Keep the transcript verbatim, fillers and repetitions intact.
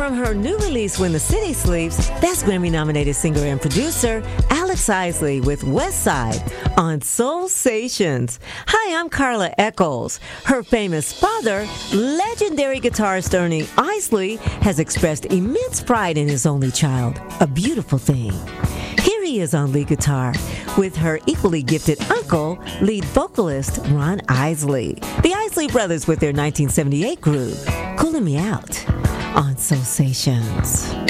from her new release, When the City Sleeps, that's Grammy-nominated singer and producer Alex Isley with West Side on Soul Stations. Hi, I'm Carla Eccles. Her famous father, legendary guitarist Ernie Isley, has expressed immense pride in his only child, a beautiful thing. Here he is on lead guitar with her equally gifted uncle, lead vocalist Ron Isley. The Isley Brothers with their nineteen seventy-eight groove, Coolin' Me Out on Soul Stations.